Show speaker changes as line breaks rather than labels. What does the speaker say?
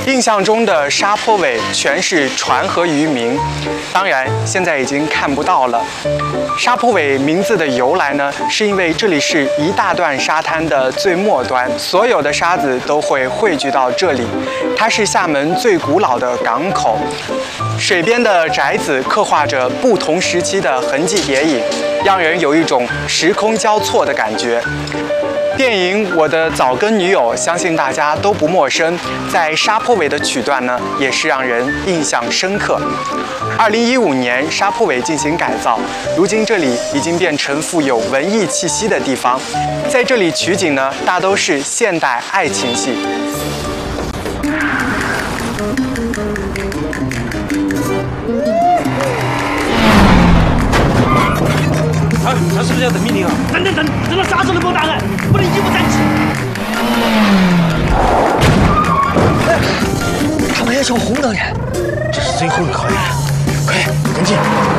印象中的沙坡尾全是船和渔民，当然现在已经看不到了。沙坡尾名字的由来呢，是因为这里是一大段沙滩的最末端，所有的沙子都会汇聚到这里。它是厦门最古老的港口，水边的宅子刻画着不同时期的痕迹叠影，让人有一种时空交错的感觉。电影《我的早更女友》相信大家都不陌生，在沙坡尾的曲段呢，也是让人印象深刻。2015年，沙坡尾进行改造，如今这里已经变成富有文艺气息的地方。在这里取景呢，大都是现代爱情戏。
他是不是要等命令啊？等，等到啥时候能给我答案？不能一不站起。
他们要求红灯人，这是最后一个考验，快跟进！